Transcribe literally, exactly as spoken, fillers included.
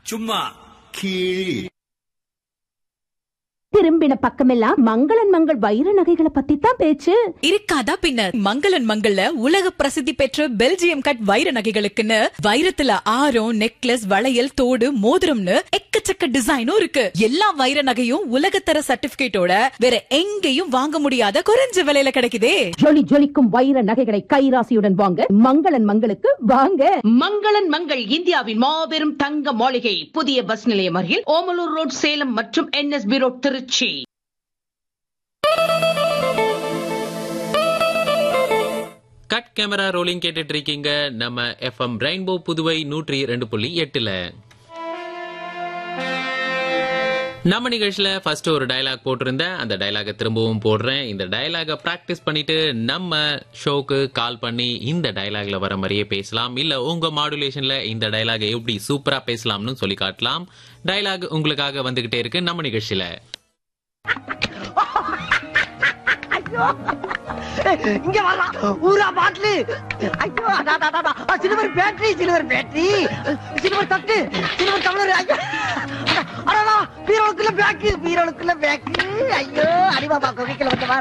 சும்மா கீழ் திரும்பின பக்கமெல்லாம் மங்களன் மங்கள் வைர நகைகளை பத்தி தான் பேச்சு. இருக்காதா பின்ன. மங்களன் மங்கள்ல உலக பிரசித்தி பெற்ற பெல்ஜியம் கட் வைர நகைகளுக்குன்னு வைரத்துல ஆரம், நெக்லஸ், வளையல், தோடு, மோதிரம்னு எக்கச்சக்க டிசைனும் இருக்கு. எல்லா வைர நகையும் உலகத்தர சர்டிபிகேட்டோட வேற எங்கேயும் வாங்க முடியாத குறைஞ்ச விலையில கிடைக்குதே. ஜொலி ஜொலிக்கும் வைர நகைகளை கைராசியுடன் வாங்க மங்களன் மங்களுக்கு வாங்க. மங்களன் மங்கள் இந்தியாவின் மாபெரும் தங்க மாளிகை, புதிய பஸ் நிலையம் அருகில் ஓமலூர் ரோட், சேலம் மற்றும் NSP road, Trichy. Cut camera rolling கேட்டுட்டு இருக்கீங்க நம்ம எஃப்எம் ரெயின்போ புதுவை நூற்றி ரெண்டு புள்ளி எட்டுல. நம்ம நிகழ்ச்சியில ஃபர்ஸ்ட் ஒரு டயலாக் போட்டிருந்தேன். அந்த டயலாக திரும்பவும் போடுறேன். இந்த டயலாக பிராக்டிஸ் பண்ணிட்டு நம்ம ஷோக்கு கால் பண்ணி இந்த டயலாக்ல வர மாதிரியே பேசலாம், இல்ல உங்க மாடுலேஷன்ல இந்த டயலாக எப்படி சூப்பரா பேசலாம்னு சொல்லி காட்டலாம். டயலாக் உங்களுக்காக வந்துகிட்டே இருக்கு நம்ம நிகழ்ச்சியில. இங்க வரலாம் ஊரா பாட்டிலு. ஐயோ silver battery, silver battery, silver தட்டு, சில்வர் டம்ளர். ஐயோ அடடா பீரோளுக்குள்ள பேக்கு, பீரோளுக்குள்ள பேக்கு. ஐயோ அடிபாபா கோகிக்கல வந்து